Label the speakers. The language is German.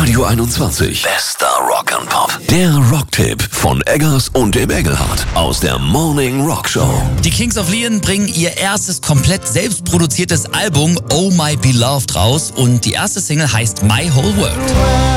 Speaker 1: Radio 21. Bester Rock and Pop. Der Rocktipp von Eggers und dem Engelhardt aus der Morning Rock Show.
Speaker 2: Die Kings of Leon bringen ihr erstes komplett selbstproduziertes Album Oh My Beloved raus und die erste Single heißt My Whole World.